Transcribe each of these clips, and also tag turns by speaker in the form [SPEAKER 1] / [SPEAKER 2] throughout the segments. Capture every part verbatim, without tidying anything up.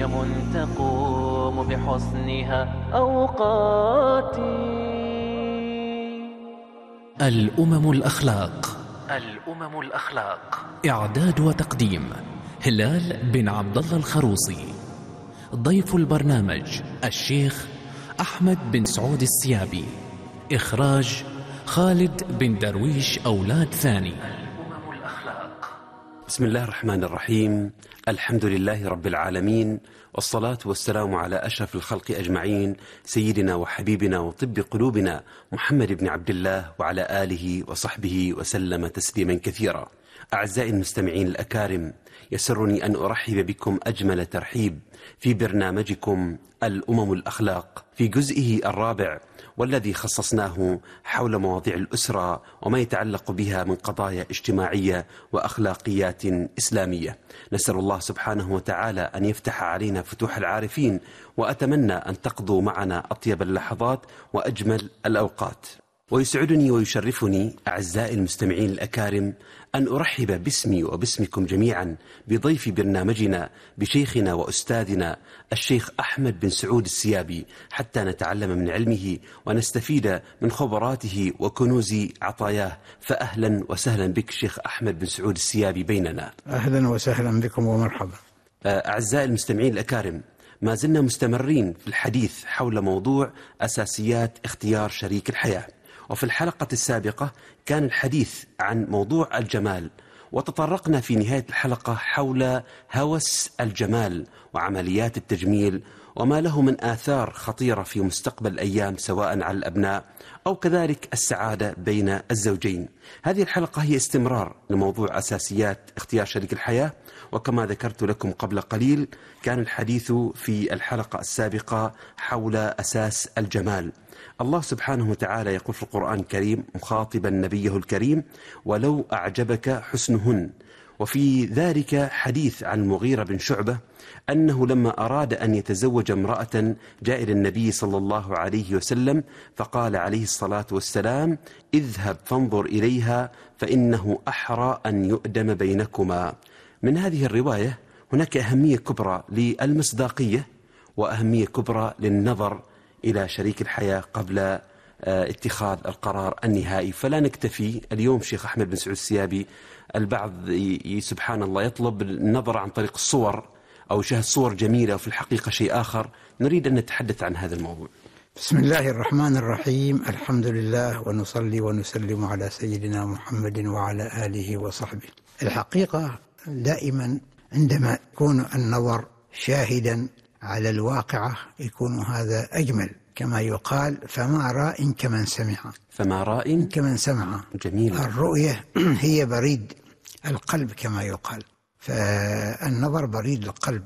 [SPEAKER 1] همم تقوم بحسنها أوقاتي.
[SPEAKER 2] الأمم الأخلاق.
[SPEAKER 1] الأمم الأخلاق.
[SPEAKER 2] إعداد وتقديم هلال بن عبد الله الخروصي. ضيف البرنامج الشيخ أحمد بن سعود السيابي. إخراج خالد بن درويش أولاد ثاني.
[SPEAKER 1] الأمم الأخلاق.
[SPEAKER 3] بسم الله الرحمن الرحيم. الحمد لله رب العالمين، والصلاة والسلام على أشرف الخلق أجمعين، سيدنا وحبيبنا وطب قلوبنا محمد بن عبد الله وعلى آله وصحبه وسلم تسليما كثيرا. أعزائي المستمعين الأكارم، يسرني أن أرحب بكم أجمل ترحيب في برنامجكم الأمم الأخلاق في جزئه الرابع، والذي خصصناه حول مواضيع الأسرة وما يتعلق بها من قضايا اجتماعية وأخلاقيات إسلامية. نسأل الله سبحانه وتعالى أن يفتح علينا فتوح العارفين، وأتمنى أن تقضوا معنا أطيب اللحظات وأجمل الأوقات. ويسعدني ويشرفني أعزائي المستمعين الأكارم أن أرحب باسمي وباسمكم جميعا بضيف برنامجنا، بشيخنا وأستاذنا الشيخ أحمد بن سعود السيابي، حتى نتعلم من علمه ونستفيد من خبراته وكنوز عطاياه. فأهلا وسهلا بك شيخ أحمد بن سعود السيابي بيننا.
[SPEAKER 4] أهلا وسهلا بكم ومرحبا.
[SPEAKER 3] أعزائي المستمعين الأكارم، ما زلنا مستمرين في الحديث حول موضوع أساسيات اختيار شريك الحياة، وفي الحلقة السابقة كان الحديث عن موضوع الجمال، وتطرقنا في نهاية الحلقة حول هوس الجمال وعمليات التجميل وما له من آثار خطيرة في مستقبل الأيام، سواء على الأبناء أو كذلك السعادة بين الزوجين. هذه الحلقة هي استمرار لموضوع أساسيات اختيار شريك الحياة، وكما ذكرت لكم قبل قليل كان الحديث في الحلقة السابقة حول أساس الجمال. الله سبحانه وتعالى يقول في القرآن الكريم مخاطبا نبيه الكريم: ولو أعجبك حسنهن. وفي ذلك حديث عن المغيرة بن شعبة أنه لما أراد أن يتزوج امرأة جاء إلى النبي صلى الله عليه وسلم فقال عليه الصلاة والسلام: اذهب فانظر إليها فإنه أحرى أن يؤدم بينكما. من هذه الرواية هناك أهمية كبرى للمصداقية وأهمية كبرى للنظر إلى شريك الحياة قبل اتخاذ القرار النهائي. فلا نكتفي اليوم شيخ أحمد بن سعود السيابي، البعض سبحان الله يطلب النظر عن طريق الصور أو شاهد صور جميلة وفي الحقيقة شيء آخر. نريد أن نتحدث عن هذا الموضوع.
[SPEAKER 4] بسم الله الرحمن الرحيم. الحمد لله ونصلي ونسلم على سيدنا محمد وعلى آله وصحبه. الحقيقة دائما عندما يكون النظر شاهدا على الواقعة يكون هذا أجمل، كما يقال: فما راء كمن سمع.
[SPEAKER 3] فما راء
[SPEAKER 4] كمن سمع.
[SPEAKER 3] جميل.
[SPEAKER 4] الرؤية هي بريد القلب كما يقال، فالنظر بريد القلب.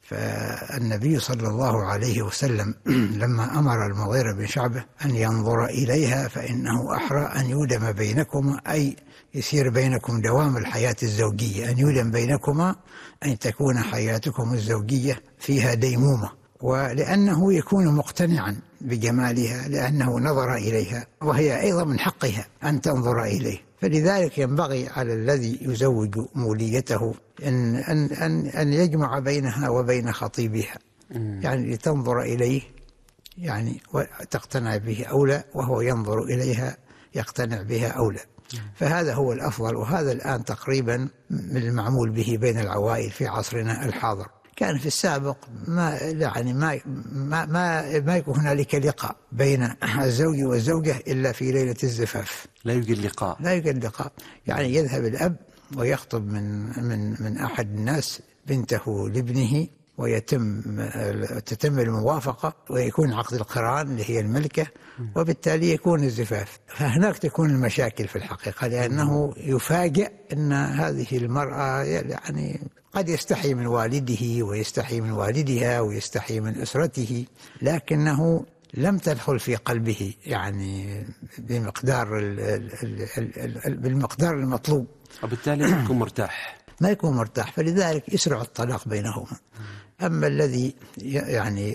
[SPEAKER 4] فالنبي صلى الله عليه وسلم لما أمر المغيرة بن شعبة أن ينظر إليها فإنه أحرى أن يودم بينكما، أي يصير بينكم دوام الحياة الزوجية، أن يودم بينكما أن تكون حياتكم الزوجية فيها ديمومة، ولأنه يكون مقتنعا بجمالها لأنه نظر إليها، وهي أيضا من حقها أن تنظر إليه. فلذلك ينبغي على الذي يزوج موليته أن, أن, أن, أن يجمع بينها وبين خطيبها، يعني لتنظر إليه يعني وتقتنع به أو لا، وهو ينظر إليها يقتنع بها أو لا. فهذا هو الأفضل، وهذا الآن تقريبا من المعمول به بين العوائل في عصرنا الحاضر. كان في السابق ما يعني ما ما ما, ما يكون هنالك لقاء بين الزوج والزوجة إلا في ليلة الزفاف.
[SPEAKER 3] لا يوجد لقاء.
[SPEAKER 4] لا يوجد لقاء. يعني يذهب الأب ويخطب من من من أحد الناس بنته لابنه، ويتم تتم الموافقة ويكون عقد القران اللي هي الملكة، وبالتالي يكون الزفاف. فهناك تكون المشاكل في الحقيقة، لأنه يفاجأ أن هذه المرأة يعني قد يستحي من والده ويستحي من والدها ويستحي من أسرته، لكنه لم تدخل في قلبه يعني بمقدار ال ال ال ال بالمقدار المطلوب،
[SPEAKER 3] وبالتالي ما يكون مرتاح
[SPEAKER 4] ما يكون مرتاح فلذلك يسرع الطلاق بينهما. أما الذي يعني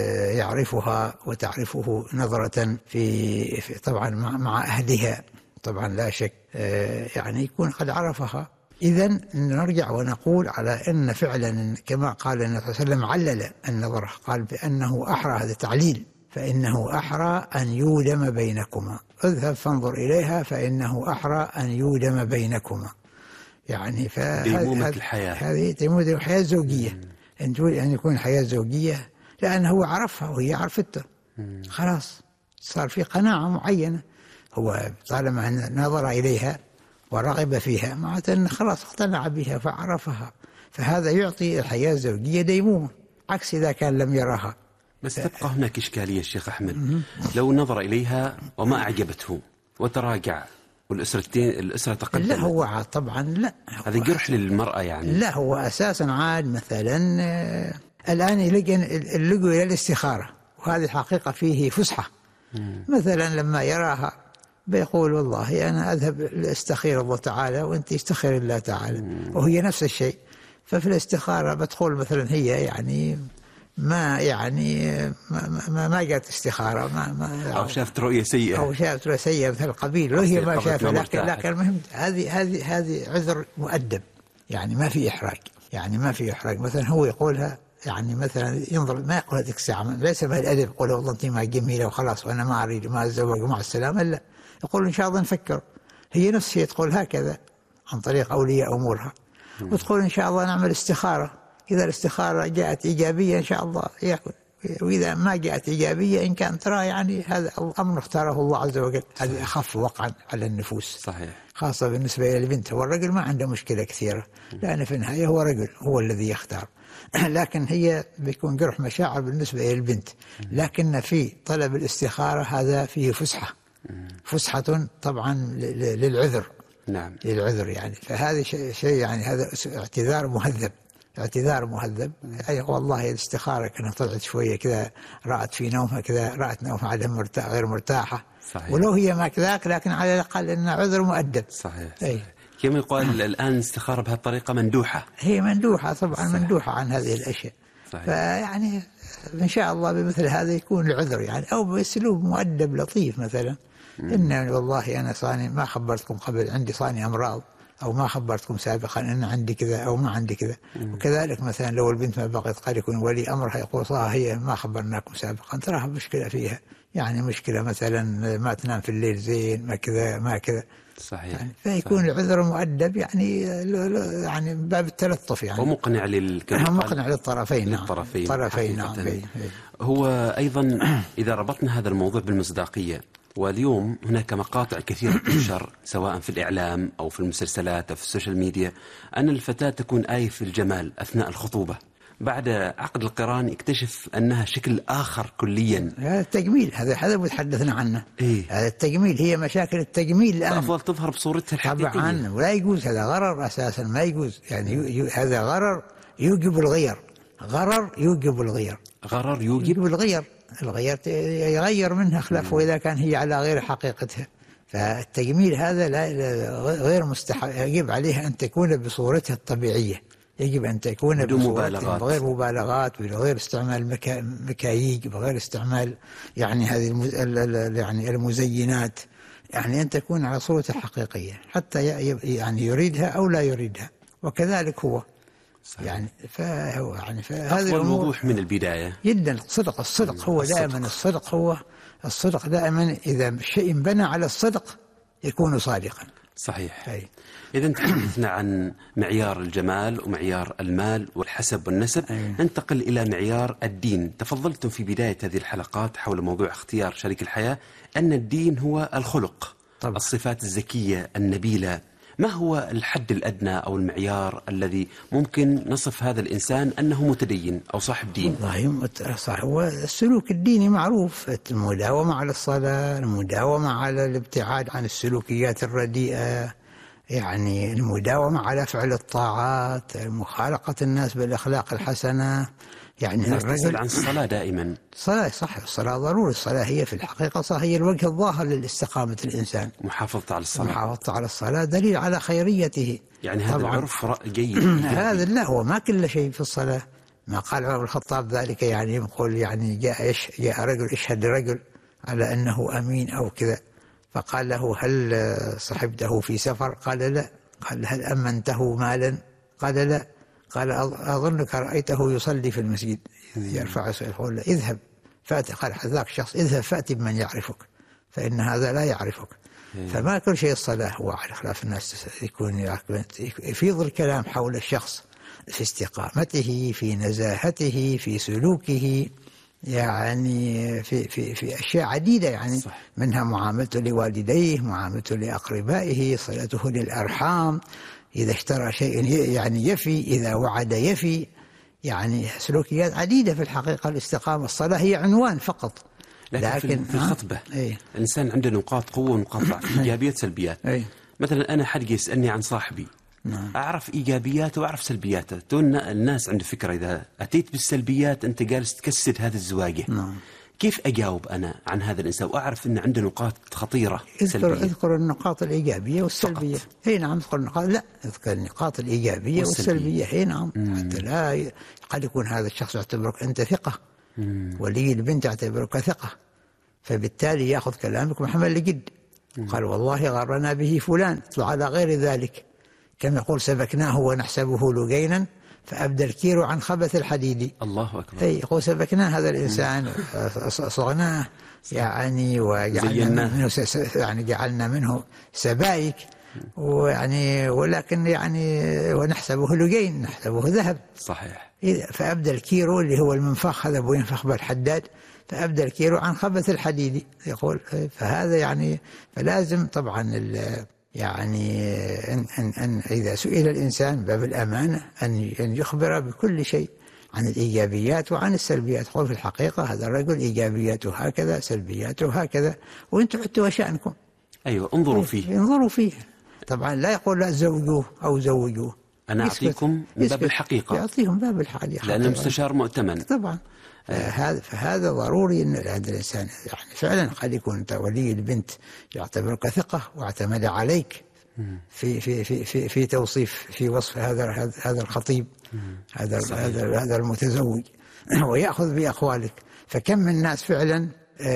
[SPEAKER 4] يعرفها وتعرفه نظرة في طبعا مع أهلها طبعا لا شك يعني يكون قد عرفها إذن نرجع ونقول على أن فعلا كما قال النبي صلى الله عليه وسلم علل النظر، قال بأنه أحرى، هذا تعليل، فإنه أحرى أن يودم بينكما، اذهب فانظر إليها فإنه أحرى أن يودم بينكما. يعني
[SPEAKER 3] ديمومة الحياة،
[SPEAKER 4] هذه ديمومة الحياة الزوجية، أن تقول أن يكون حياة زوجية، لأنه هو عرفها وهي عرفته، خلاص صار في قناعة معينة، هو طالما نظر إليها ورغب فيها معناته أنه خلاص اقتنع بها فعرفها، فهذا يعطي الحياة الزوجية ديمومة، عكس إذا كان لم يراها.
[SPEAKER 3] بس تبقى هناك إشكالية الشيخ أحمد، لو نظر إليها وما أعجبته وتراجع والأسرتين الأسرة تقدمت،
[SPEAKER 4] لا هو طبعا لا،
[SPEAKER 3] هذا جرح للمرأة يعني.
[SPEAKER 4] لا هو أساسا عاد مثلا الآن يلجأ اللجوء إلى الاستخارة، وهذه حقيقة فيه فسحة. مثلا لما يراها بيقول والله أنا أذهب استخير الله تعالى وأنت استخير الله تعالى، وهي نفس الشيء. ففي الاستخارة بتقول مثلا هي يعني ما يعني ما ما, ما جات استخارة، ما, ما
[SPEAKER 3] أو شافت رؤية سيئة
[SPEAKER 4] أو شافت رؤية سيئة مثل القبيل وهي ما شافها، لكن لكن المهم هذه هذه هذه عذر مؤدب، يعني ما في إحراج، يعني ما في إحراج. مثلا هو يقولها يعني مثلا ينظر ما يقول هذيك الساعة، ليس من الأدب يقول والله أنت ما جميلة وخلاص وأنا ما أريد ما أتزوج ومع السلامة، لا، يقول إن شاء الله نفكر. هي نفس الشيء تقول هكذا عن طريق أولياء أمورها، وتقول إن شاء الله نعمل استخارة، إذا الاستخارة جاءت إيجابية إن شاء الله يأكل، وإذا ما جاءت إيجابية إن كان ترى يعني هذا الأمر اختاره الله عز وجل، هذا أخف وقعا على النفوس، صحيح، خاصة بالنسبة إلى البنت. والرجل ما عنده مشكلة كثيرة، لأن في النهاية هو رجل هو الذي يختار، لكن هي بيكون جرح مشاعر بالنسبة إلى البنت. لكن في طلب الاستخارة هذا فيه فسحة، فسحة طبعا للعذر، نعم للعذر يعني. فهذا شيء يعني هذا اعتذار مهذب، اعتذار مهذب. يعني والله الاستخارة كانت طلعت شوية كذا، رأت في نومها كذا، رأت نومها عدم مرتاح غير مرتاحة، صحيح. ولو هي ما كذاك لكن على الأقل إنه عذر مؤدب، صحيح, صحيح.
[SPEAKER 3] كما يقال الآن الاستخارة بهالطريقة مندوحة،
[SPEAKER 4] هي مندوحة طبعا، صحيح. مندوحة عن هذه الأشياء، صحيح. فيعني إن شاء الله بمثل هذا يكون العذر يعني، أو بأسلوب مؤدب لطيف مثلا، إن والله أنا صاني ما خبرتكم قبل، عندي صاني أمراض، أو ما خبرتكم سابقا أن عندي كذا أو ما عندي كذا. وكذلك مثلا لو البنت ما بقيت قد يكون ولي أمرها يقول صح هي ما خبرناكم سابقا، تراها مشكلة فيها، يعني مشكلة مثلا ما تنام في الليل زين، ما كذا ما كذا، صحيح. يعني فيكون صحيح. العذر مؤدب يعني يعني باب التلطف يعني،
[SPEAKER 3] ومقنع للكل،
[SPEAKER 4] مقنع للطرفين، نعم
[SPEAKER 3] للطرفين،
[SPEAKER 4] طرفين نعم.
[SPEAKER 3] هو أيضا إذا ربطنا هذا الموضوع بالمصداقية، واليوم هناك مقاطع كثيرة تنشر سواء في الإعلام أو في المسلسلات أو في السوشيال ميديا أن الفتاة تكون آية في الجمال أثناء الخطوبة، بعد عقد القران يكتشف أنها شكل آخر كليا.
[SPEAKER 4] هذا التجميل، هذا هذا بتحدثنا عنه،
[SPEAKER 3] إيه؟
[SPEAKER 4] هذا التجميل، هي مشاكل التجميل الآن،
[SPEAKER 3] أفضل تظهر بصورتها الحقيقية
[SPEAKER 4] طبعا، ولا يجوز، هذا غرر أساسا، ما يجوز يعني، هذا غرر يوجب الغير، غرر يوجب الغير،
[SPEAKER 3] غرر يوجب,
[SPEAKER 4] يوجب الغير، الغير يغير منها خلافه إذا كان هي على غير حقيقتها. فالتجميل هذا لا غير مستحب، يجب عليها أن تكون بصورتها الطبيعية، يجب أن تكون
[SPEAKER 3] بصورتها
[SPEAKER 4] بغير مبالغات، بغير استعمال مكا... مكاييج، بغير استعمال يعني هذه المز... يعني المزينات، يعني أن تكون على صورتها الحقيقية حتى يعني يريدها أو لا يريدها، وكذلك هو، صحيح. يعني فهو يعني
[SPEAKER 3] فهذا الوضوح من البداية
[SPEAKER 4] جدا. الصدق الصدق هو الصدق. دائما الصدق هو الصدق دائما، إذا شيء بنى على الصدق يكون صادقا،
[SPEAKER 3] صحيح. أي. إذا تحدثنا عن معيار الجمال ومعيار المال والحسب والنسب، أي. ننتقل إلى معيار الدين. تفضلتم في بداية هذه الحلقات حول موضوع اختيار شريك الحياة أن الدين هو الخلق، طبعا. الصفات الزكية النبيلة. ما هو الحد الأدنى أو المعيار الذي ممكن نصف هذا الإنسان أنه متدين أو صاحب دين؟
[SPEAKER 4] والله صح، هو السلوك الديني معروف، المداومة على الصلاة، المداومة على الابتعاد عن السلوكيات الرديئة، يعني المداومة على فعل الطاعات، مخالقة الناس بالأخلاق الحسنة. يعني
[SPEAKER 3] الرجل عن الصلاة دائما،
[SPEAKER 4] الصلاة صح، الصلاة ضروري، الصلاة هي في الحقيقة صح هي الوجه الظاهر للاستقامة الإنسان،
[SPEAKER 3] محافظة على الصلاة،
[SPEAKER 4] محافظة على الصلاة دليل على خيريته،
[SPEAKER 3] يعني هذا العرف جيد
[SPEAKER 4] هذا لا هو ما كل شيء في الصلاة. ما قال عمر بن الخطاب ذلك يعني يقول يعني جاء جاء رجل اشهد لرجل على أنه أمين أو كذا، فقال له هل صحبته في سفر؟ قال لا، قال هل أمنته مالا؟ قال لا. قال أظنك رأيته يصلي في المسجد يرفع يقول له اذهب فأتي. قال ذاك الشخص اذهب فأتي بمن يعرفك فإن هذا لا يعرفك. فما كل شيء الصلاة هو على خلاف الناس يكون يفيض الكلام حول الشخص في استقامته، في نزاهته، في سلوكه، يعني في في في أشياء عديدة، يعني صح. منها معاملته لوالديه، معاملته لأقربائه، صلته للأرحام، إذا اشترى شيء يعني يفي، إذا وعد يفي، يعني سلوكيات عديدة في الحقيقة. الاستقامة الصلاة هي عنوان فقط،
[SPEAKER 3] لكن, لكن في الخطبة ايه؟ الإنسان عنده نقاط قوة ونقاط ضعف، إيجابيات سلبيات. ايه؟ مثلا أنا حد يسألني عن صاحبي، نعم. أعرف إيجابياته وأعرف سلبياته. تون الناس عنده فكرة إذا أتيت بالسلبيات أنت جالس تكسد هذه الزواجة. نعم. كيف أجاوب أنا عن هذا الإنسان وأعرف أن عنده نقاط خطيرة
[SPEAKER 4] سلبية؟ اذكر, اذكر النقاط الإيجابية والسلبية. هي نعم اذكر النقاط، لا اذكر النقاط الإيجابية والسلبية. هي نعم. حتى لا قد يكون هذا الشخص يعتبرك أنت ثقة، ولي البنت يعتبرك ثقة، فبالتالي يأخذ كلامك محمل لجد. قال والله غرنا به فلان على غير ذلك، كما يقول سبكناه ونحسبه لجينا فأبدى الكير عن خبث الحديد.
[SPEAKER 3] الله أكبر.
[SPEAKER 4] أي يقول سبكناه هذا الإنسان، صغناه يعني، وجعلنا منه يعني جعلنا منه سبائك، ويعني ولكن يعني ونحسبه لجين، نحسبه ذهب.
[SPEAKER 3] صحيح.
[SPEAKER 4] فأبدى الكير اللي هو المنفخ، هذا وينفخ بالحداد، فأبدى الكير عن خبث الحديد. يقول فهذا يعني فلازم طبعا يعني أن, أن, أن إذا سئل الإنسان باب الأمانة أن أن يخبر بكل شيء عن الإيجابيات وعن السلبيات. قول في الحقيقة هذا الرجل إيجابياته هكذا، سلبياته هكذا، وأنتم حتوا شأنكم.
[SPEAKER 3] أيوة انظروا فيه.
[SPEAKER 4] انظروا فيه. طبعا لا يقول لا زوجوه أو زوجوه،
[SPEAKER 3] أنا أعطيكم باب الحقيقة،
[SPEAKER 4] يعطيهم باب الحقيقة
[SPEAKER 3] لأن المستشار مؤتمن
[SPEAKER 4] طبعا. فهذا فهذا ضروري ان هذا الانسان يعني فعلا قد يكون انت ولي البنت يعتبرك ثقه واعتمد عليك في في في في, في توصيف في وصف هذا هذا الخطيب، هذا هذا هذا المتزوج، ويأخذ بأقوالك. فكم من الناس فعلا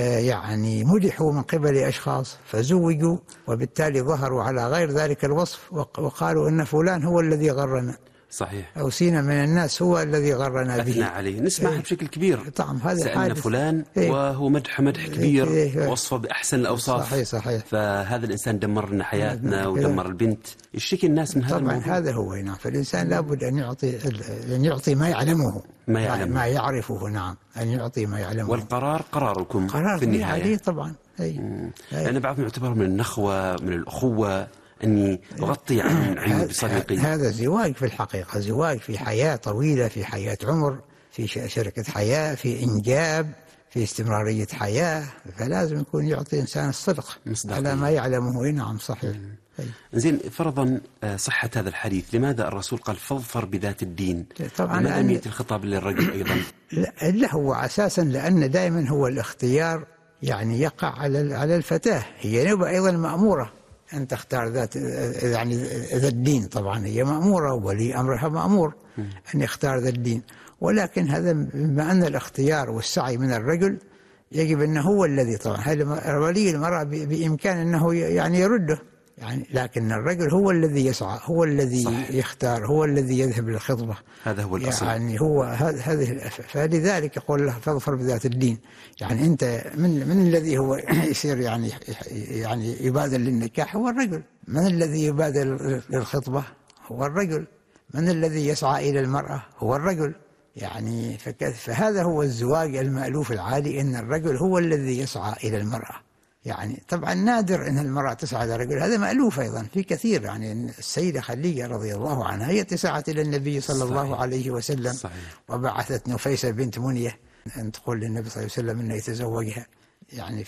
[SPEAKER 4] يعني مدحوا من قبل أشخاص فزوجوا، وبالتالي ظهروا على غير ذلك الوصف وقالوا إن فلان هو الذي غرنا.
[SPEAKER 3] صحيح.
[SPEAKER 4] أو سينا من الناس هو الذي غرنا به.
[SPEAKER 3] أثنى عليه، نسمعها إيه؟ بشكل كبير.
[SPEAKER 4] طبعا هذا
[SPEAKER 3] سألنا فلان إيه؟ وهو مدح مدح كبير إيه؟ إيه؟ وصفه بأحسن الأوصاف.
[SPEAKER 4] صحيح صحيح.
[SPEAKER 3] فهذا الإنسان دمر لنا حياتنا ودمر البنت. يشتكي الناس من هذا
[SPEAKER 4] طبعا
[SPEAKER 3] الموضوع.
[SPEAKER 4] هذا هو. نعم. فالإنسان لابد أن يعطي أن يعطي ما يعلمه،
[SPEAKER 3] ما يعلم
[SPEAKER 4] ما يعرفه. نعم، أن يعطي ما يعلمه.
[SPEAKER 3] والقرار قراركم
[SPEAKER 4] قرار
[SPEAKER 3] في النهاية.
[SPEAKER 4] عليه طبعا. أي.
[SPEAKER 3] أنا بعضهم يعتبر من النخوة، من الأخوة، أني أغطي عن عيوب صديقي.
[SPEAKER 4] هذا زواج في الحقيقة، زواج في حياة طويلة، في حياة عمر، في شركة حياة، في إنجاب، في استمرارية حياة. فلازم يكون يعطي إنسان الصدق على ما يعلمه. نعم صحيح.
[SPEAKER 3] زين، فرضا صحة هذا الحديث، لماذا الرسول قال فاظفر بذات الدين؟
[SPEAKER 4] طبعا
[SPEAKER 3] لماذا لم يأتي الخطاب للرجل أيضا؟
[SPEAKER 4] لا، هو أساسا لأن دائما هو الاختيار يعني يقع على على الفتاة. هي نبقى أيضا مأمورة أن تختار ذات يعني ذات الدين. طبعا هي مأمورة، ولي أمرها مأمور أن يختار ذات الدين، ولكن هذا بما أن الاختيار والسعي من الرجل يجب أنه هو الذي طبعا ولي المرأة بإمكان أنه يعني يرده يعني، لكن الرجل هو الذي يسعى، هو الذي صح. يختار، هو الذي يذهب للخطبة.
[SPEAKER 3] هذا هو الأصل.
[SPEAKER 4] يعني هو هذه، فلذلك يقول له فاظفر بذات الدين. يعني أنت من من الذي هو يصير يعني يعني يبادر للنكاح؟ هو الرجل. من الذي يبادر للخطبة؟ هو الرجل. من الذي يسعى إلى المرأة؟ هو الرجل. يعني فهذا هو الزواج المألوف العالي، أن الرجل هو الذي يسعى إلى المرأة. يعني طبعا نادر أن المرأة تسعى إلى الرجل، هذا مألوف أيضا في كثير. يعني السيدة خديجة رضي الله عنها هي تسعت إلى النبي صلى صحيح. الله عليه وسلم. صحيح. وبعثت نفيسة بنت منية أن تقول للنبي صلى الله عليه وسلم أنه يتزوجها. يعني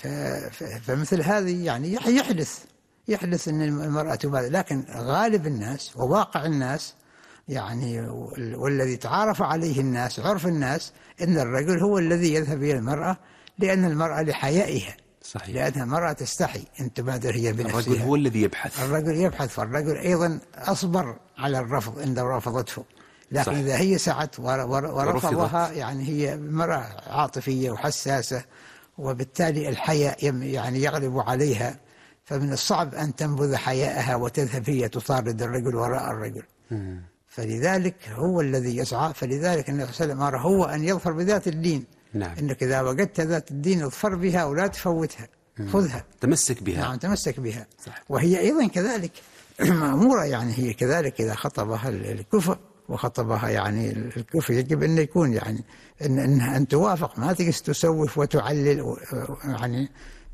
[SPEAKER 4] فمثل هذه يعني يحدث يحدث أن المرأة تبادر، لكن غالب الناس وواقع الناس يعني والذي تعارف عليه الناس، عرف الناس، أن الرجل هو الذي يذهب إلى المرأة، لأن المرأة لحيائها. صحيح. لأنها مرأة تستحي أن تبادر هي بنفسها.
[SPEAKER 3] الرجل هو الذي يبحث.
[SPEAKER 4] الرجل يبحث، فالرجل أيضا أصبر على الرفض إن رفضته، لكن صح. إذا هي سعت ورفضها يعني هي مرأة عاطفية وحساسة، وبالتالي الحياء يعني يغلب عليها، فمن الصعب أن تنبذ حياءها وتذهب هي تطارد الرجل وراء الرجل. فلذلك هو الذي يسعى، فلذلك النبي صلى الله عليه وسلم هو أن يظفر بذات الدين.
[SPEAKER 3] نعم.
[SPEAKER 4] إنك إذا وجدت ذات الدين اظفر بها ولا تفوتها، خذها،
[SPEAKER 3] تمسك بها.
[SPEAKER 4] نعم تمسك بها.
[SPEAKER 3] صح.
[SPEAKER 4] وهي أيضا كذلك مأمورة، يعني هي كذلك إذا خطبها الكفء وخطبها يعني الكفء يجب أن يكون يعني إن إنها أن توافق، ما تجلس تسوف وتعلل يعني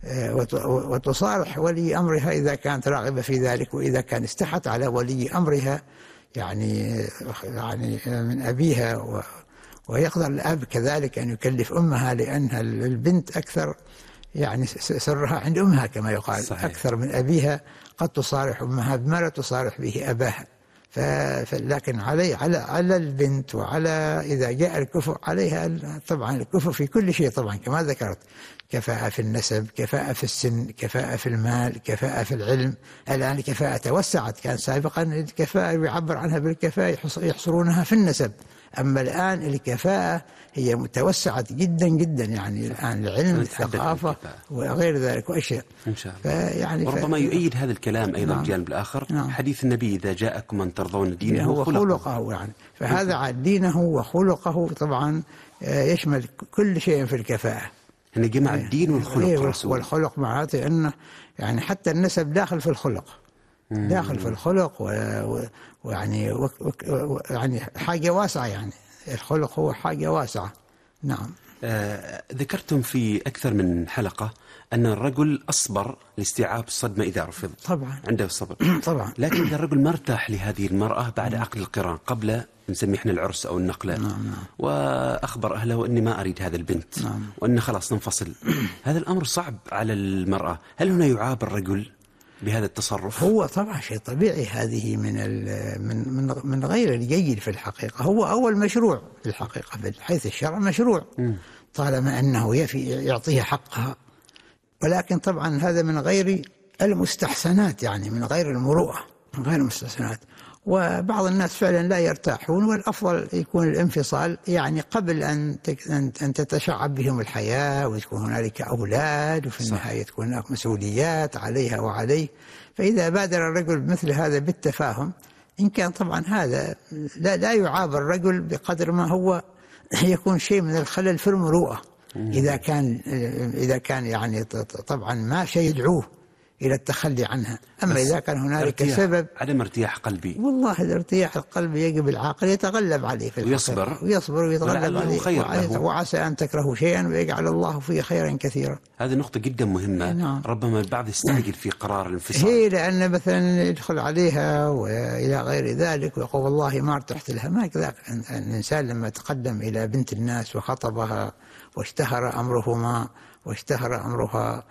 [SPEAKER 4] وتصارح ولي أمرها إذا كانت راغبة في ذلك، وإذا كان استحت على ولي أمرها يعني يعني من أبيها و ويقدر الأب كذلك أن يكلف أمها، لأن البنت أكثر يعني سرها عند أمها كما يقال. صحيح. أكثر من أبيها، قد تصارح أمها بما لا تصارح به أباها. لكن علي على على البنت وعلى إذا جاء الكفء عليها طبعا الكفء في كل شيء طبعا كما ذكرت، كفاءة في النسب، كفاءة في السن، كفاءة في المال، كفاءة في العلم. الآن الكفاءة توسعت، كان سابقا الكفاءة يعبر عنها بالكفاءة يحصرونها في النسب، أما الآن الكفاءة هي متوسعت جدا جدا، يعني الآن العلم الثقافة وغير ذلك وأشياء
[SPEAKER 3] إن شاء الله. يعني وربما ف... يؤيد هذا الكلام أيضا نعم. الجانب الآخر نعم. حديث النبي إذا جاءكم من ترضون دينه
[SPEAKER 4] وخلقه, وخلقه يعني، فهذا دينه وخلقه طبعا يشمل كل شيء في الكفاءة،
[SPEAKER 3] أن جمع الدين والخلق.
[SPEAKER 4] والخلق معناته أنه يعني حتى النسب داخل في الخلق، داخل في الخلق ويعني و... و... يعني حاجة واسعة، يعني الخلق هو حاجة واسعة. نعم.
[SPEAKER 3] آه ذكرتم في أكثر من حلقة أن الرجل أصبر لاستيعاب الصدمة إذا رفض.
[SPEAKER 4] طبعا
[SPEAKER 3] عنده الصبر.
[SPEAKER 4] طبعا.
[SPEAKER 3] لكن إذا الرجل ما ارتاح لهذه المرأة بعد عقد القران قبل نسميه احنا العرس أو النقلة.
[SPEAKER 4] نعم نعم.
[SPEAKER 3] وأخبر أهله أني ما أريد هذا البنت.
[SPEAKER 4] نعم.
[SPEAKER 3] وأن خلاص ننفصل. هذا الأمر صعب على المرأة، هل هنا يعاب الرجل بهذا التصرف؟
[SPEAKER 4] هو طبعا شيء طبيعي، هذه من من من من غير الجيد في الحقيقة. هو أول مشروع في الحقيقة من حيث الشرع مشروع م. طالما أنه يفي يعطيها حقها، ولكن طبعا هذا من غير المستحسنات، يعني من غير المروءة، من غير المستحسنات. وبعض الناس فعلا لا يرتاحون، والأفضل يكون الانفصال يعني قبل أن أن تتشعب بهم الحياة ويكون هنالك أولاد، وفي النهاية تكون هناك مسؤوليات عليها وعليه. فإذا بادر الرجل بمثل هذا بالتفاهم، إن كان طبعا هذا لا, لا يعاب الرجل بقدر ما هو يكون شيء من الخلل في المروءة، إذا كان إذا كان يعني طبعا ما شيء يدعوه إلى التخلي عنها. أما إذا كان هنالك سبب
[SPEAKER 3] عدم ارتياح قلبي،
[SPEAKER 4] والله الارتياح القلبي يجب العاقل يتغلب عليه في
[SPEAKER 3] ويصبر
[SPEAKER 4] ويصبر ويتغلب عليه، وعسى أن تكرهوا شيئا ويجعل الله فيه خيرا كثيرا.
[SPEAKER 3] هذه نقطة جدا مهمة. نعم. ربما البعض يستعجل في قرار الانفصال،
[SPEAKER 4] هي لأن مثلا يدخل عليها وإلى غير ذلك ويقول والله ما ارتحت لها. ما كذاك الإنسان لما تقدم إلى بنت الناس وخطبها واشتهر أمرهما واشتهر أمرها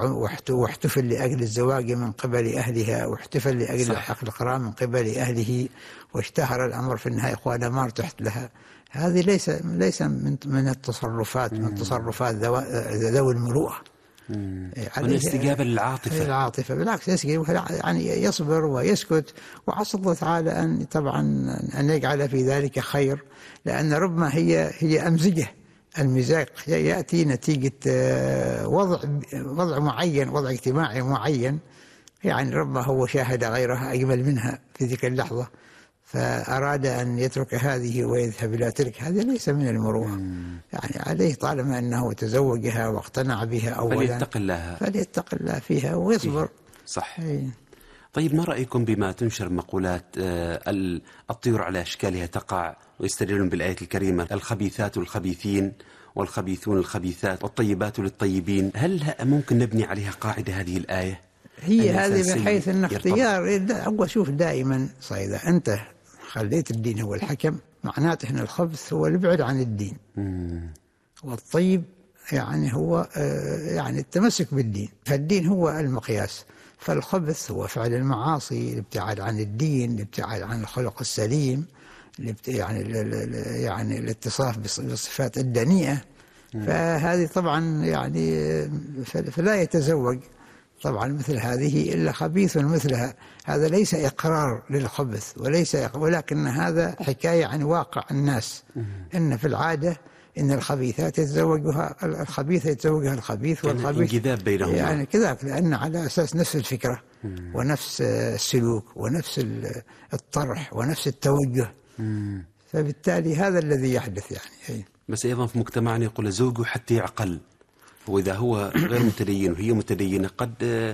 [SPEAKER 4] واحتفل لأجل الزواج من قبل أهلها، واحتفل لأجل حق القران من قبل أهله، واشتهر الأمر في النهاية وأنا ما ارتحت لها. هذه ليس ليس من من التصرفات من تصرفات ذوي المروءة.
[SPEAKER 3] والاستجابة للعاطفة
[SPEAKER 4] العاطفة بالعكس يسكت، يعني يصبر ويسكت، وعسى الله تعالى أن طبعا أن يجعل في ذلك خير، لأن ربما هي هي أمزجة. المزاج يأتي نتيجة وضع وضع معين، وضع اجتماعي معين، يعني ربما هو شاهد غيرها أجمل منها في تلك اللحظة فأراد أن يترك هذه ويذهب إلى تلك. هذا ليس من المروءة، يعني عليه طالما أنه تزوجها واقتنع بها أولا
[SPEAKER 3] فليتق الله
[SPEAKER 4] فليتق الله فيها ويصبر.
[SPEAKER 3] صح. أي. طيب ما رأيكم بما تنشر مقولات الطيور على أشكالها تقع، ويستدلون بالآية الكريمة الخبيثات الخبيثين والخبيثون الخبيثات والطيبات للطيبين؟ هل ممكن نبني عليها قاعدة هذه الآية؟
[SPEAKER 4] هي هذه من حيث أن اختيار. أقول شوف دائما إذا أنت خليت الدين هو الحكم معناته أن الخبث هو البعد عن الدين، مم. والطيب يعني هو يعني التمسك بالدين، فالدين هو المقياس. فالخبث هو فعل المعاصي، الابتعاد عن الدين، الابتعاد عن الخلق السليم، يعني يعني الاتصاف بالصفات الدنيئة. فهذه طبعا يعني فلا يتزوج طبعا مثل هذه إلا خبيث مثلها. هذا ليس إقرار للخبث وليس، ولكن هذا حكاية عن واقع الناس، إن في العادة إن الخبيثات يتزوجها الخبيث يتزوجها الخبيث والخبيث
[SPEAKER 3] انجذاب بينهما
[SPEAKER 4] يعني كذاك، لأن على أساس نفس الفكرة مم. ونفس السلوك ونفس الطرح ونفس التوجه مم. فبالتالي هذا الذي يحدث يعني.
[SPEAKER 3] بس أيضا في مجتمعنا يقول زوجه حتى يعقل، وإذا هو غير متدين وهي متدينة قد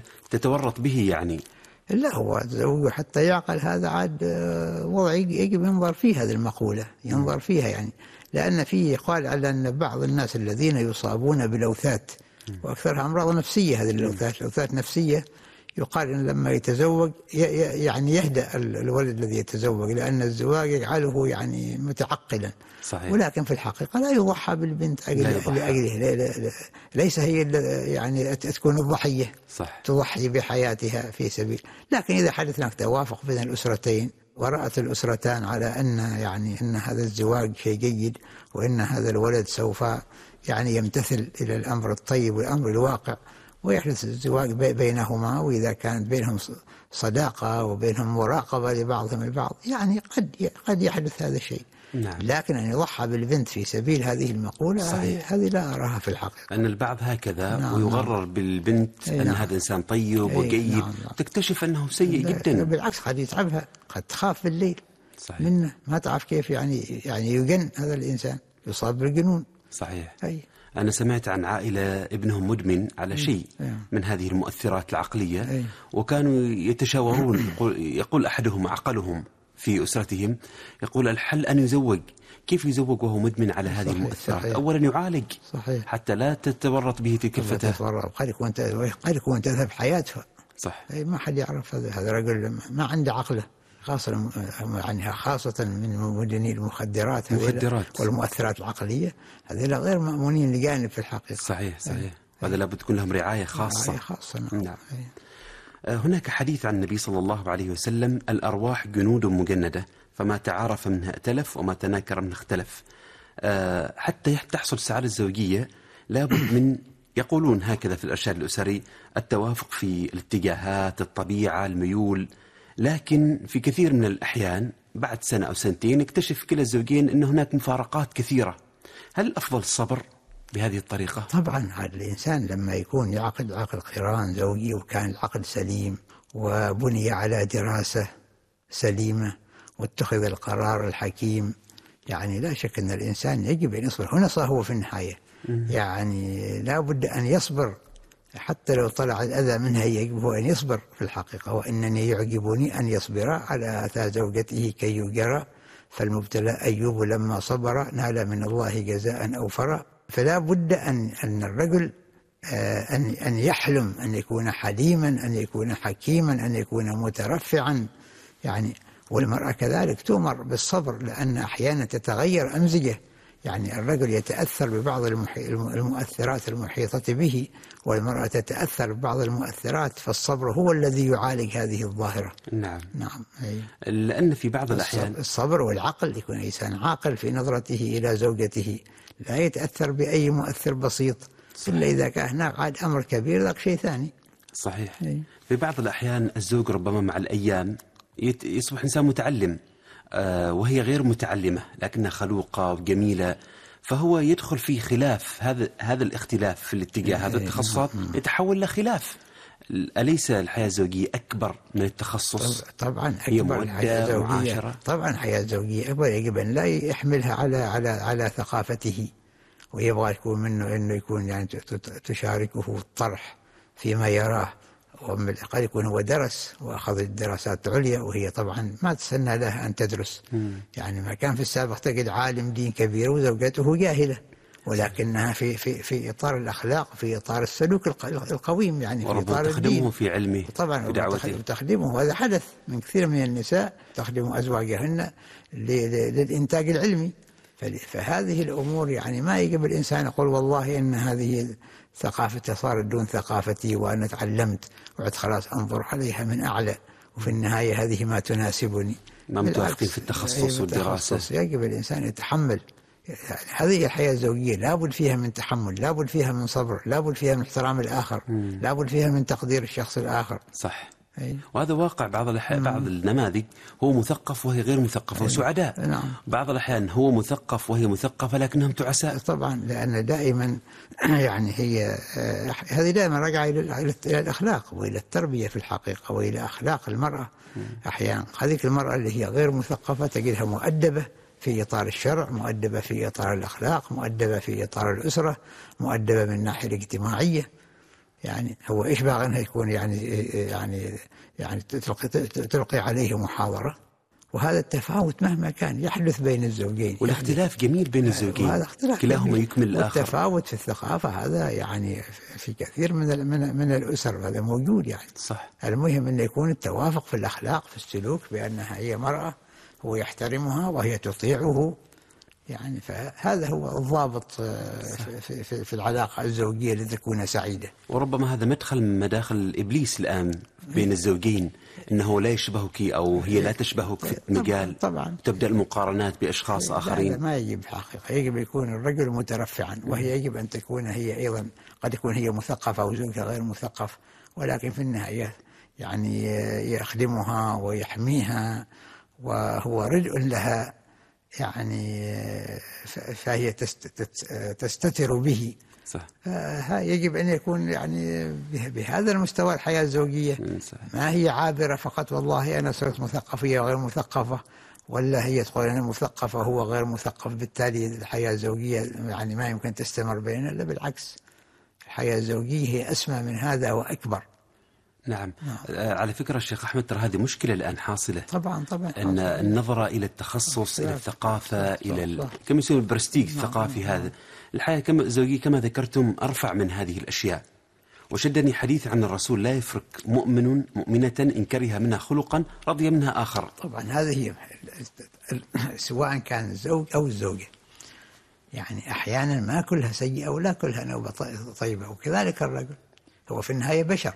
[SPEAKER 3] تتورط به يعني.
[SPEAKER 4] لا، هو زوجه حتى يعقل هذا عاد وضع يجب ينظر فيه، هذه المقولة ينظر فيها يعني، لأن فيه قال على أن بعض الناس الذين يصابون بلوثات وأكثرها أمراض نفسية، هذه اللوثات لوثات نفسية، يقال أن لما يتزوج يعني يهدأ الولد الذي يتزوج، لأن الزواج يجعله يعني متعقلا.
[SPEAKER 3] صحيح.
[SPEAKER 4] ولكن في الحقيقة لا يضحى بالبنت لأجله، لا لا ليس هي يعني تكون الضحية.
[SPEAKER 3] صح.
[SPEAKER 4] تضحي بحياتها في سبيل. لكن إذا حدث هناك توافق بين الأسرتين ورأت الأسرتان على أن يعني أن هذا الزواج شيء جيد، وأن هذا الولد سوف يعني يمتثل إلى الأمر الطيب والأمر الواقع، ويحدث الزواج بينهما، وإذا كانت بينهم صداقة وبينهم مراقبة لبعضهم البعض يعني قد قد يحدث هذا الشيء.
[SPEAKER 3] نعم.
[SPEAKER 4] لكن أن يضحى بالبنت في سبيل هذه المقولة صحيح. هذه لا أراها في الحقيقة.
[SPEAKER 3] أن البعض هكذا نعم. ويغرر نعم. بالبنت أن
[SPEAKER 4] نعم.
[SPEAKER 3] هذا إنسان طيب وجيد نعم. تكتشف أنه سيء جدا.
[SPEAKER 4] بالعكس قد يتعبها، قد تخاف بالليل
[SPEAKER 3] صحيح.
[SPEAKER 4] منه، ما تعرف كيف يعني يعني يجن هذا الإنسان، يصاب بالجنون.
[SPEAKER 3] صحيح.
[SPEAKER 4] أي.
[SPEAKER 3] أنا سمعت عن عائلة ابنهم مدمن على شيء من هذه المؤثرات العقلية أي. وكانوا يتشاورون، يقول, يقول أحدهم عقلهم في أسرتهم، يقول الحل أن يزوج. كيف يزوج وهو مدمن على هذه صحيح. المؤثرات صحيح. أولا يعالج
[SPEAKER 4] صحيح.
[SPEAKER 3] حتى لا تتورط به تلك الفتاة،
[SPEAKER 4] قد يكون قد يكون تذهب حياتها.
[SPEAKER 3] صح.
[SPEAKER 4] أي ما حد يعرف، هذا هذا رجل ما عنده عقله، خاصة يعني خاصة من مدمني المخدرات
[SPEAKER 3] المخدرات
[SPEAKER 4] والمؤثرات العقلية، هذول غير مأمونين لجانب في الحقيقة.
[SPEAKER 3] صحيح صحيح. هذا لابد تكون لهم رعاية خاصة.
[SPEAKER 4] رعاية خاصة.
[SPEAKER 3] نعم. نعم. هناك حديث عن النبي صلى الله عليه وسلم: الأرواح جنود مجندة، فما تعارف منها ائتلف وما تناكر منها اختلف. حتى تحصل السعادة الزوجية لابد من، يقولون هكذا في الإرشاد الأسري، التوافق في الاتجاهات، الطبيعة، الميول. لكن في كثير من الأحيان بعد سنة أو سنتين اكتشف كلا الزوجين أن هناك مفارقات كثيرة. هل الأفضل الصبر بهذه الطريقة؟
[SPEAKER 4] طبعا هذا الإنسان لما يكون يعقد عقد قران زوجي وكان العقد سليم وبني على دراسة سليمة واتخذ القرار الحكيم، يعني لا شك أن الإنسان يجب أن يصبر. هنا هو في النهاية يعني لا بد أن يصبر، حتى لو طلع الأذى منها يجب أن يصبر في الحقيقة. وإنني يعجبني أن يصبر على أثى زوجته كي يجرى، فالمبتلى أيوب لما صبر نال من الله جزاء أوفرا. فلا بد أن أن الرجل أن أن يحلم أن يكون حليما، أن يكون حكيما، أن يكون مترفعا يعني. والمرأة كذلك تؤمر بالصبر، لأن أحيانا تتغير أمزجة، يعني الرجل يتأثر ببعض المؤثرات المحيطة به، والمرأة تتأثر ببعض المؤثرات، فالصبر هو الذي يعالج هذه الظاهرة.
[SPEAKER 3] نعم
[SPEAKER 4] نعم. أي.
[SPEAKER 3] لأن في بعض الأحيان
[SPEAKER 4] الصبر والعقل، يكون إنسان عاقل في نظرته إلى زوجته، لا يتأثر بأي مؤثر بسيط. صحيح. إلا إذا كان هناك عاد أمر كبير ذاك شيء ثاني.
[SPEAKER 3] صحيح.
[SPEAKER 4] أي.
[SPEAKER 3] في بعض الأحيان الزوج ربما مع الأيام يصبح إنسان متعلم، آه وهي غير متعلمة لكنها خلوقة وجميلة، فهو يدخل في خلاف. هذا هذا الاختلاف في الاتجاه، هذا التخصصات يتحول لخلاف. أليس الحياة الزوجية أكبر من التخصص؟
[SPEAKER 4] طبعا أكبر. الحياة الزوجية طبعا الحياة الزوجية أكبر، يجب أن لا يحملها على على على ثقافته، ويبغى يكون منه إنه يكون يعني تشاركه الطرح فيما يراه. وقد يكون هو درس وأخذ الدراسات العليا، وهي طبعا ما تسنى لها أن تدرس. مم. يعني ما كان في السابق تجد عالم دين كبير وزوجته جاهلة، ولكنها في في في إطار الأخلاق، في إطار السلوك القويم، يعني في إطار الدين.
[SPEAKER 3] تخدمه في علمه
[SPEAKER 4] طبعا،
[SPEAKER 3] في دعوته.
[SPEAKER 4] تخدمه. هذا حدث من كثير من النساء تخدم أزواجهن للإنتاج العلمي. فهذه الأمور يعني ما يجب الإنسان يقول والله إن هذه ثقافتي صارت دون ثقافتي وأنا تعلمت وعد خلاص أنظر عليها من أعلى، وفي النهاية هذه ما تناسبني.
[SPEAKER 3] ما متوافقين في التخصص والدراسة.
[SPEAKER 4] يجب الإنسان يتحمل. يعني هذه الحياة الزوجية لابد فيها من تحمل، لابد فيها من صبر، لابد فيها من احترام الآخر، لابد فيها من تقدير الشخص الآخر.
[SPEAKER 3] صح.
[SPEAKER 4] أي.
[SPEAKER 3] وهذا واقع بعض الأحيان. بعض النماذج هو مثقف وهي غير مثقفة وسعداء.
[SPEAKER 4] نعم.
[SPEAKER 3] بعض الأحيان هو مثقف وهي مثقفة لكنهم تعساء.
[SPEAKER 4] طبعا، لأن دائما يعني هي هذه دائما راجعة إلى الأخلاق وإلى التربية في الحقيقة وإلى أخلاق المرأة. أحيانا هذه المرأة اللي هي غير مثقفة تجدها مؤدبة في إطار الشرع، مؤدبة في إطار الأخلاق، مؤدبة في إطار الأسرة، مؤدبة من الناحية الاجتماعية. يعني هو إيش باغي أنها يكون يعني يعني يعني تلقي, تلقي عليه محاضرة. وهذا التفاوت مهما كان يحدث بين الزوجين،
[SPEAKER 3] والاختلاف جميل بين الزوجين،
[SPEAKER 4] وهذا اختلاف
[SPEAKER 3] كلاهما يكمل الآخر.
[SPEAKER 4] والتفاوت في الثقافة هذا يعني في كثير من من من الأسر هذا موجود يعني.
[SPEAKER 3] صح.
[SPEAKER 4] المهم أن يكون التوافق في الأخلاق في السلوك، بأنها هي مرأة هو يحترمها وهي تطيعه يعني. فهذا هو الضابط في, في, في العلاقة الزوجية لتكون سعيدة.
[SPEAKER 3] وربما هذا مدخل من مداخل إبليس الآن بين الزوجين، أنه لا يشبهك أو هي لا تشبهك في المجال.
[SPEAKER 4] طبعا
[SPEAKER 3] تبدأ المقارنات بأشخاص آخرين.
[SPEAKER 4] لا ما يجب حقيقة، يجب يكون الرجل مترفعا، وهي يجب أن تكون هي أيضا قد يكون هي مثقفة وزوجها غير مثقف، ولكن في النهاية يعني يخدمها ويحميها وهو ردء لها يعني، فهي تستتر به.
[SPEAKER 3] صح.
[SPEAKER 4] يجب أن يكون يعني بهذا المستوى الحياة الزوجية. ما هي عابرة فقط والله أنا صرت مثقفة وغير مثقفة، ولا هي تقول أنا مثقفة وهو غير مثقف، بالتالي الحياة الزوجية يعني ما يمكن تستمر بيننا. لا بالعكس، الحياة الزوجية هي أسمى من هذا وأكبر.
[SPEAKER 3] نعم. نعم. على فكرة الشيخ أحمد، ترى هذه مشكلة الآن حاصلة.
[SPEAKER 4] طبعا طبعا.
[SPEAKER 3] أن النظرة إلى التخصص، إلى الثقافة، إلى ال... كما يسمى البرستيج الثقافي. هذا الحياة كما الزوجية كما ذكرتم أرفع من هذه الأشياء. وشدني حديث عن الرسول: لا يفرق مؤمن مؤمنة إن كره منها خلقا رضي منها آخر.
[SPEAKER 4] طبعا هذه هي سواء كان الزوج أو الزوجة، يعني أحيانا ما كلها سيئة ولا كلها نوبة طيبة، وكذلك الرجل هو في النهاية بشر.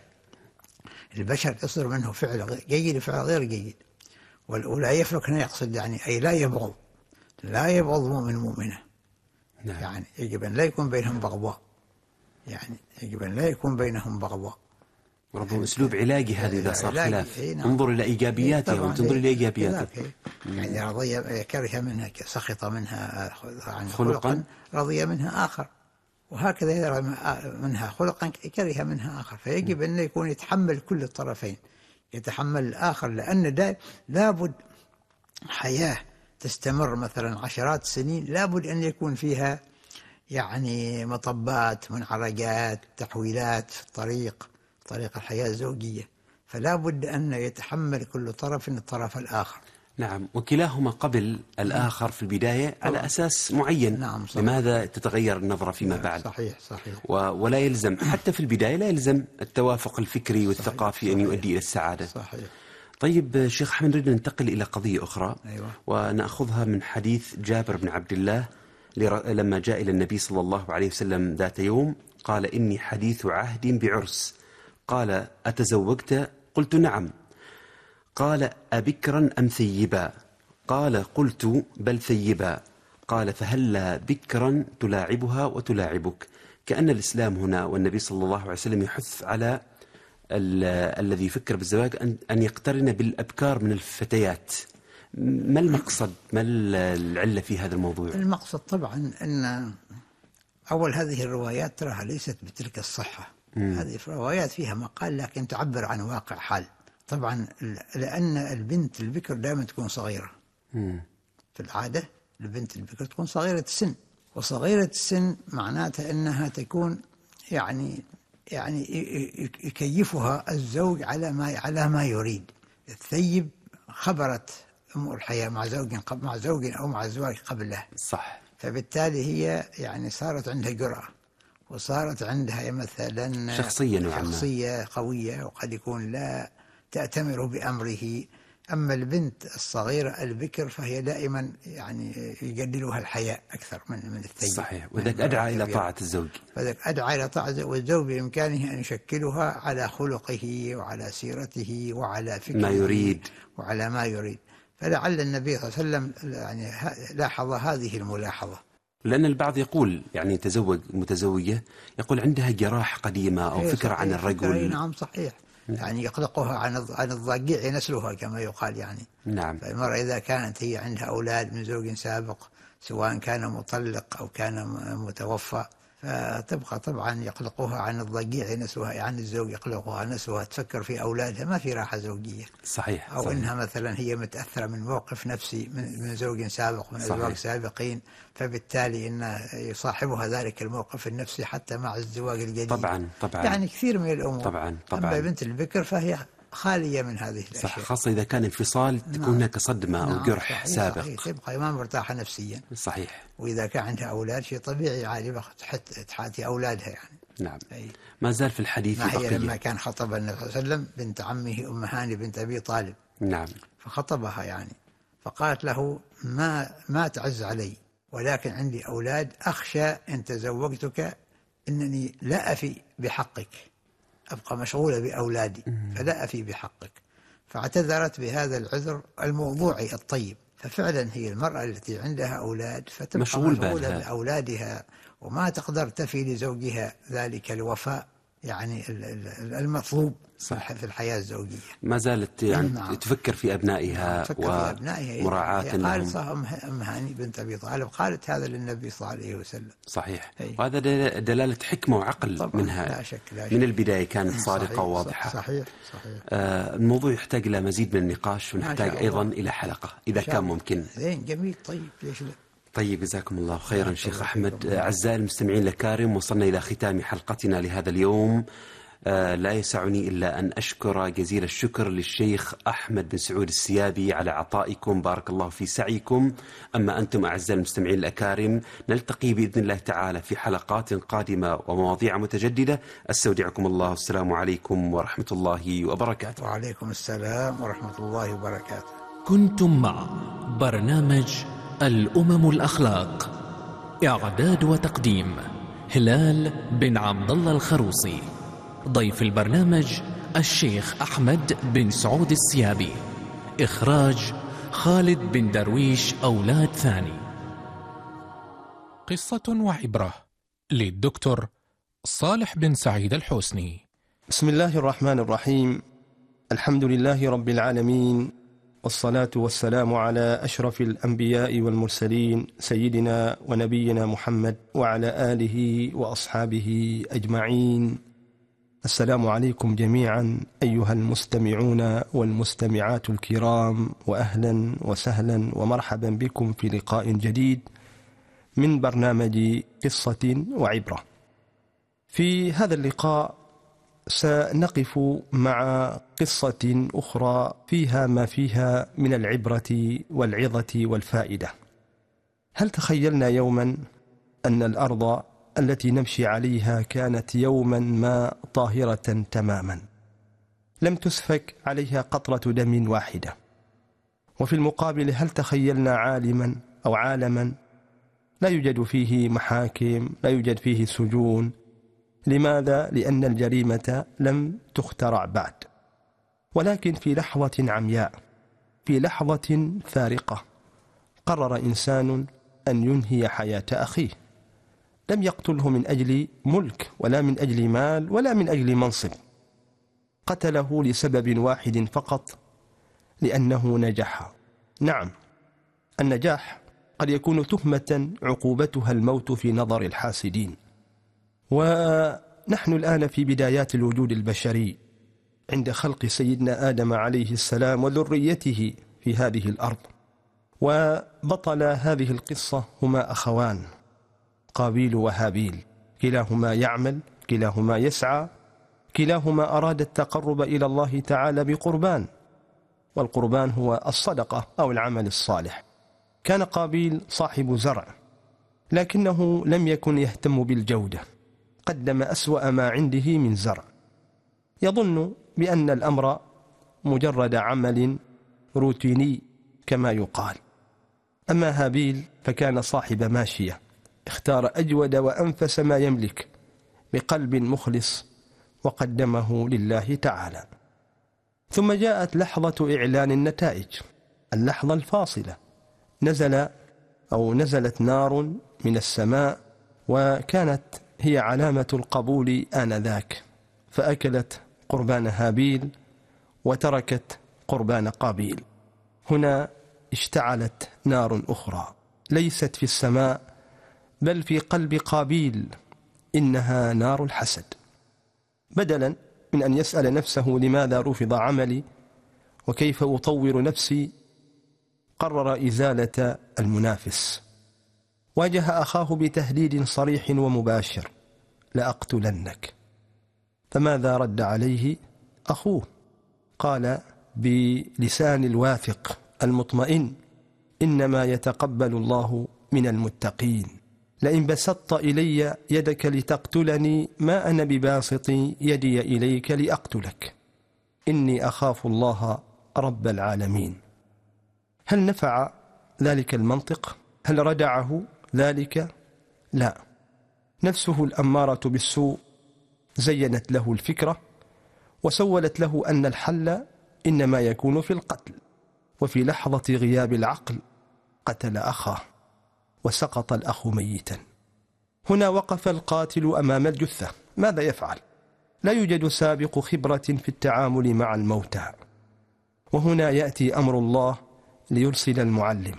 [SPEAKER 4] البشر يصدر منه فعل جيد وفعل غير جيد، ولا يفرق هنا يقصد يعني أي لا يبغض لا يبغض مؤمن مؤمنة. نعم. يعني يجب أن لا يكون بينهم بغضاء، يعني يجب أن لا يكون بينهم بغضاء.
[SPEAKER 3] ربما يعني أسلوب علاجي هذا إذا صار خلاف. نعم. انظر إلى إيجابياته وتنظر إلى إيجابياته.
[SPEAKER 4] يعني رضي كره منها سخط منها يعني خلقا رضي منها آخر، وهكذا يرى منها خلقا كره منها آخر. فيجب أن يكون يتحمل كل الطرفين، يتحمل الآخر، لأن لابد حياة تستمر مثلا عشرات السنين لابد أن يكون فيها يعني مطبات، منعرجات، تحويلات في الطريق طريق الحياة الزوجية. فلا بد أن يتحمل كل طرف الطرف الآخر.
[SPEAKER 3] نعم. وكلاهما قبل الآخر في البداية على أساس معين.
[SPEAKER 4] نعم صحيح.
[SPEAKER 3] لماذا تتغير النظرة فيما بعد؟
[SPEAKER 4] صحيح صحيح.
[SPEAKER 3] ولا يلزم حتى في البداية لا يلزم التوافق الفكري والثقافي صحيح. أن يؤدي إلى السعادة.
[SPEAKER 4] صحيح.
[SPEAKER 3] طيب شيخ أحمد، نريد ننتقل إلى قضية أخرى.
[SPEAKER 4] أيوة.
[SPEAKER 3] ونأخذها من حديث جابر بن عبد الله لما جاء إلى النبي صلى الله عليه وسلم ذات يوم قال: إني حديث عهد بعرس. قال: أتزوجت؟ قلت: نعم. قال: أبكرا أم ثيبا؟ قال: قلت: بل ثيبا. قال: فهلا بكرا تلاعبها وتلاعبك. كأن الإسلام هنا والنبي صلى الله عليه وسلم يحث على الذي يفكر بالزواج أن أن يقترن بالأبكار من الفتيات. ما المقصد؟ ما العلة في هذا الموضوع؟
[SPEAKER 4] المقصد طبعا أن أول هذه الروايات تراها ليست بتلك الصحة. مم. هذه الروايات فيها مقال لكن تعبر عن واقع حال. طبعا لأن البنت البكر دائما تكون صغيرة. مم. في العادة البنت البكر تكون صغيرة السن، وصغيرة السن معناتها أنها تكون يعني يعني يكيفها الزوج على ما على ما يريد. الثيب خبرت أمور الحياة مع زوج مع زوج أو مع زواج قبله.
[SPEAKER 3] صح.
[SPEAKER 4] فبالتالي هي يعني صارت عندها جرأة، وصارت عندها مثلا
[SPEAKER 3] شخصية نوعا ما
[SPEAKER 4] شخصية قوية، وقد يكون لا تأتمر بأمره. أما البنت الصغيرة البكر فهي دائما يعني يجدلها الحياء أكثر من من الثيب.
[SPEAKER 3] صحيح. وذلك أدعى إلى طاعة الزوج.
[SPEAKER 4] فذلك أدعى إلى طاعة الزوج، والزوج بإمكانه أن يشكلها على خلقه وعلى سيرته وعلى فكره
[SPEAKER 3] ما يريد
[SPEAKER 4] وعلى ما يريد. فلعل النبي صلى الله عليه وسلم يعني لاحظ هذه الملاحظة.
[SPEAKER 3] لأن البعض يقول يعني تزوج متزوجة يقول عندها جراح قديمة أو فكرة عن الرجل.
[SPEAKER 4] نعم صحيح. يعني يقلقها عن عن الضجيع نسلها كما يقال يعني.
[SPEAKER 3] نعم.
[SPEAKER 4] فالمرأة إذا كانت هي عندها أولاد من زوج سابق سواء كان مطلق أو كان متوفى فتبقى طبعا يقلقها عن الضجيع نسوها، عن الزوج يقلقها نسوها، تفكر في أولادها، ما في راحة زوجية.
[SPEAKER 3] صحيح.
[SPEAKER 4] أو
[SPEAKER 3] صحيح.
[SPEAKER 4] إنها مثلا هي متأثرة من موقف نفسي من, من زوج سابق من أزواج سابقين، فبالتالي إن يصاحبها ذلك الموقف النفسي حتى مع الزواج الجديد.
[SPEAKER 3] طبعا طبعا.
[SPEAKER 4] يعني كثير من الأمور.
[SPEAKER 3] طبعا طبعا.
[SPEAKER 4] أما بنت البكر فهي خالية من هذه الأشياء.
[SPEAKER 3] صح، خاصة إذا كان انفصال تكون
[SPEAKER 4] نعم.
[SPEAKER 3] هناك صدمة أو
[SPEAKER 4] نعم.
[SPEAKER 3] جرح
[SPEAKER 4] صحيح.
[SPEAKER 3] سابق.
[SPEAKER 4] صحيح. تبقى ما مرتاحة نفسيا.
[SPEAKER 3] صحيح.
[SPEAKER 4] وإذا كان عندها أولاد شيء طبيعي عادي تحاتي أولادها يعني.
[SPEAKER 3] نعم.
[SPEAKER 4] أي.
[SPEAKER 3] ما زال في الحديث
[SPEAKER 4] ما هي
[SPEAKER 3] بقية.
[SPEAKER 4] لما كان خطب النبي صلى الله عليه وسلم بنت عمه أم هاني بنت أبي طالب.
[SPEAKER 3] نعم.
[SPEAKER 4] فخطبها يعني، فقالت له ما ما تعز علي، ولكن عندي أولاد أخشى إن تزوجتك إنني لا أفي بحقك، أبقى مشغولة بأولادي فلا أفي بحقك. فاعتذرت بهذا العذر الموضوعي الطيب. ففعلا هي المرأة التي عندها أولاد فتبقى
[SPEAKER 3] مشغول
[SPEAKER 4] مشغولة
[SPEAKER 3] بالها.
[SPEAKER 4] بأولادها وما تقدر تفي لزوجها ذلك الوفاء يعني المطلوب صح في الحياة الزوجية.
[SPEAKER 3] ما زالت يعني
[SPEAKER 4] نعم.
[SPEAKER 3] تفكر في أبنائها
[SPEAKER 4] ومراعاة
[SPEAKER 3] لهم.
[SPEAKER 4] قالت صح أم هاني بنت أبي طالب قالت هذا للنبي صلى الله عليه وسلم.
[SPEAKER 3] صحيح.
[SPEAKER 4] أي.
[SPEAKER 3] وهذا دلالة حكمة وعقل منها.
[SPEAKER 4] لا شك لا شك.
[SPEAKER 3] من البداية كانت صادقة وواضحة.
[SPEAKER 4] صحيح صحيح.
[SPEAKER 3] آه الموضوع يحتاج إلى مزيد من النقاش ونحتاج أيضا إلى حلقة إذا كان ممكن.
[SPEAKER 4] زين جميل. طيب ليش لا.
[SPEAKER 3] طيب جزاكم الله خيرا شيخ أحمد. أعزائي المستمعين الكرام، وصلنا إلى ختام حلقتنا لهذا اليوم. آه لا يسعني إلا أن أشكر جزيل الشكر للشيخ أحمد بن سعود السيابي على عطائكم، بارك الله في سعيكم. أما أنتم أعزائي المستمعين الأكارم، نلتقي بإذن الله تعالى في حلقات قادمة ومواضيع متجددة. أستودعكم الله، والسلام عليكم ورحمة الله وبركاته.
[SPEAKER 4] وعليكم السلام ورحمة الله وبركاته.
[SPEAKER 2] كنتم مع برنامج الأمم الأخلاق، إعداد وتقديم هلال بن عبد الله الخروصي. ضيف البرنامج الشيخ أحمد بن سعود السيابي. إخراج خالد بن درويش أولاد ثاني.
[SPEAKER 5] قصة وعبرة للدكتور صالح بن سعيد الحسني.
[SPEAKER 6] بسم الله الرحمن الرحيم. الحمد لله رب العالمين، والصلاة والسلام على أشرف الأنبياء والمرسلين سيدنا ونبينا محمد وعلى آله وأصحابه أجمعين. السلام عليكم جميعا أيها المستمعون والمستمعات الكرام، وأهلا وسهلا ومرحبا بكم في لقاء جديد من برنامج قصة وعبرة. في هذا اللقاء سنقف مع قصة أخرى فيها ما فيها من العبرة والعظة والفائدة. هل تخيلنا يوما أن الأرض التي نمشي عليها كانت يوما ما طاهرة تماما، لم تسفك عليها قطرة دم واحدة؟ وفي المقابل هل تخيلنا عالما أو عالما لا يوجد فيه محاكم، لا يوجد فيه سجون؟ لماذا؟ لأن الجريمة لم تخترع بعد. ولكن في لحظة عمياء، في لحظة فارقة، قرر إنسان أن ينهي حياة أخيه. لم يقتله من أجل ملك ولا من أجل مال ولا من أجل منصب، قتله لسبب واحد فقط، لأنه نجح. نعم، النجاح قد يكون تهمة عقوبتها الموت في نظر الحاسدين. ونحن الآن في بدايات الوجود البشري، عند خلق سيدنا آدم عليه السلام وذريته في هذه الأرض. وبطل هذه القصة هما أخوان، قابيل وهابيل، كلاهما يعمل، كلاهما يسعى، كلاهما أراد التقرب إلى الله تعالى بقربان، والقربان هو الصدقة أو العمل الصالح. كان قابيل صاحب زرع، لكنه لم يكن يهتم بالجودة، قدم أسوأ ما عنده من زرع، يظن بأن الأمر مجرد عمل روتيني كما يقال. أما هابيل فكان صاحب ماشية، اختار أجود وأنفس ما يملك بقلب مخلص وقدمه لله تعالى. ثم جاءت لحظة إعلان النتائج، اللحظة الفاصلة. نزل أو نزلت نار من السماء، وكانت هي علامة القبول آنذاك، فأكلت قربان هابيل وتركت قربان قابيل. هنا اشتعلت نار أخرى ليست في السماء بل في قلب قابيل، إنها نار الحسد. بدلا من أن يسأل نفسه لماذا رفض عملي وكيف أطور نفسي، قرر إزالة المنافس. واجه أخاه بتهديد صريح ومباشر: لأقتلنك. فماذا رد عليه أخوه؟ قال بلسان الواثق المطمئن: إنما يتقبل الله من المتقين، لئن بسطت إلي يدك لتقتلني ما أنا بباسط يدي إليك لأقتلك، إني أخاف الله رب العالمين. هل نفع ذلك المنطق؟ هل ردعه ذلك؟ لا. نفسه الأمارة بالسوء زينت له الفكرة وسولت له أن الحل إنما يكون في القتل، وفي لحظة غياب العقل قتل أخاه وسقط الأخ ميتا. هنا وقف القاتل أمام الجثة، ماذا يفعل؟ لا يوجد سابق خبرة في التعامل مع الموتى. وهنا يأتي أمر الله ليرسل المعلم،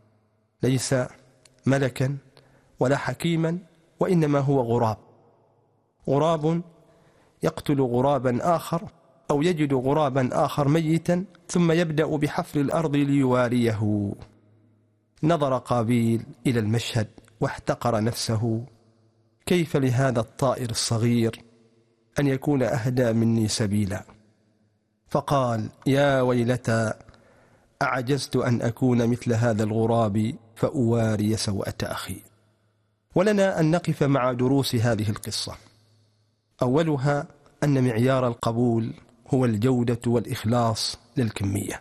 [SPEAKER 6] ليس ملكا ولا حكيما، وإنما هو غراب. غراب يقتل غرابا آخر أو يجد غرابا آخر ميتا ثم يبدأ بحفر الأرض ليواريه. نظر قابيل إلى المشهد واحتقر نفسه: كيف لهذا الطائر الصغير أن يكون أهدى مني سبيلا؟ فقال: يا ويلتى، أعجزت أن أكون مثل هذا الغراب فأواري سوءة أخي. ولنا أن نقف مع دروس هذه القصة. أولها أن معيار القبول هو الجودة والإخلاص للكمية.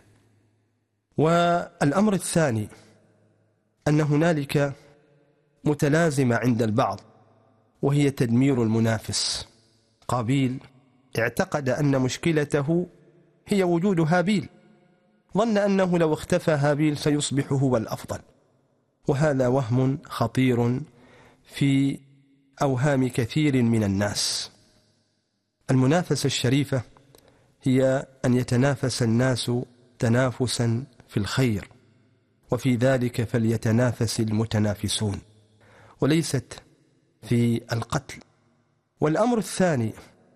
[SPEAKER 6] والأمر الثاني أن هنالك متلازمة عند البعض، وهي تدمير المنافس. قابيل اعتقد أن مشكلته هي وجود هابيل، ظن أنه لو اختفى هابيل سيصبح هو الأفضل، وهذا وهم خطير في أوهام كثير من الناس. المنافسة الشريفة هي أن يتنافس الناس تنافسا في الخير، وفي ذلك فليتنافس المتنافسون، وليست في القتل. والأمر الثاني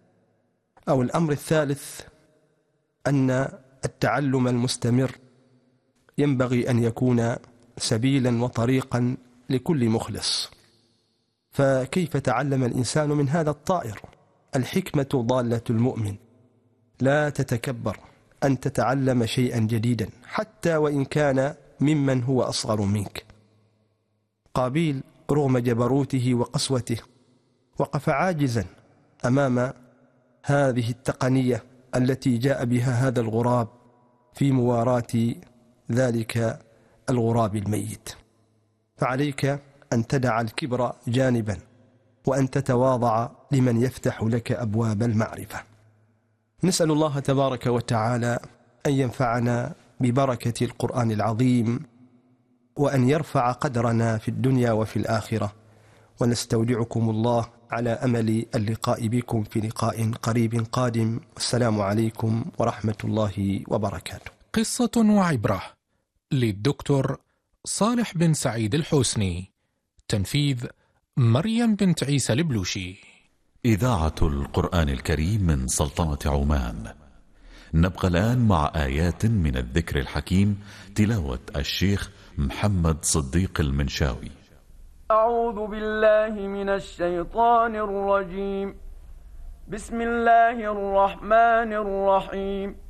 [SPEAKER 6] أو الأمر الثالث أن التعلم المستمر ينبغي أن يكون سبيلا وطريقا لكل مخلص. فكيف تعلم الإنسان من هذا الطائر؟ الحكمة ضالة المؤمن. لا تتكبر أن تتعلم شيئا جديدا حتى وإن كان ممن هو أصغر منك. قابيل رغم جبروته وقسوته وقف عاجزا أمام هذه التقنية التي جاء بها هذا الغراب في مواراة ذلك الغراب الميت. فعليك أن تدع الكبر جانبا وأن تتواضع لمن يفتح لك أبواب المعرفة. نسأل الله تبارك وتعالى أن ينفعنا ببركة القرآن العظيم، وأن يرفع قدرنا في الدنيا وفي الآخرة، ونستودعكم الله على أمل اللقاء بكم في لقاء قريب قادم. السلام عليكم ورحمة الله وبركاته.
[SPEAKER 5] قصة وعبرة للدكتور صالح بن سعيد الحوسني، تنفيذ مريم بنت عيسى البلوشي.
[SPEAKER 7] إذاعة القرآن الكريم من سلطنة عمان. نبقى الآن مع آيات من الذكر الحكيم، تلاوة الشيخ محمد صديق المنشاوي.
[SPEAKER 8] أعوذ بالله من الشيطان الرجيم. بسم الله الرحمن الرحيم.